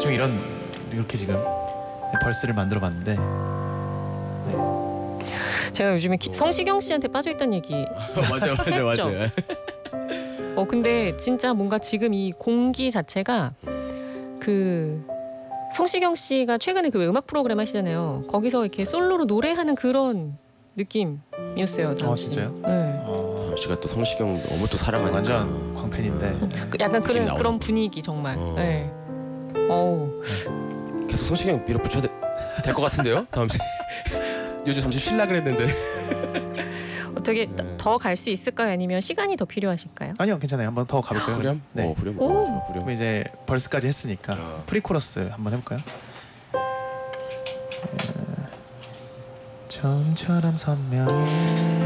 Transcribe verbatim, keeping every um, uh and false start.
대충 이런 이렇게 지금 벌스를 만들어봤는데. 네. 제가 요즘에 기, 성시경 씨한테 빠져있다는 얘기 맞아요, 맞아요, 맞아요. 어 근데 진짜 뭔가 지금 이 공기 자체가 그 성시경 씨가 최근에 그 음악 프로그램 하시잖아요. 거기서 이렇게 솔로로 노래하는 그런 느낌이었어요. 아 진짜요? 네. 어, 제가 또 성시경 너무 또 사랑하니까 완전 광팬인데. 그 약간 그런 나오네. 그런 분위기 정말. 어. 네. 어우. 계속 성시경 밀어붙여야 될 것 같은데요? 다음 시 요즘 잠시 쉴라 그랬는데. 어떻게 네. 더 갈 수 있을까요? 아니면 시간이 더 필요하실까요? 아니요 괜찮아요. 한번 더 가볼까요? 후렴? 네. 어, 후렴. 오. 어, 좋아, 후렴. 그럼 이제 벌스까지 했으니까 어. 프리코러스 한번 해볼까요? 처음처럼 선명해